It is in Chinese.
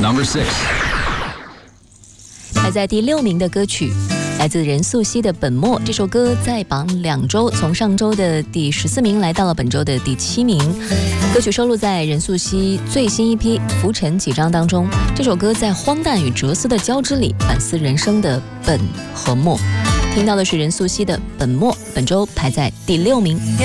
Number 6. 排在第6名的歌曲来自任素汐的《本末》，这首歌在榜2周，从上周的第14名来到了本周的第7名。歌曲收录在任素汐最新一批《浮沉几章》当中。这首歌在荒诞与哲思的交织里反思人生的本和末。听到的是任素汐的《本末》，本周排在第6名。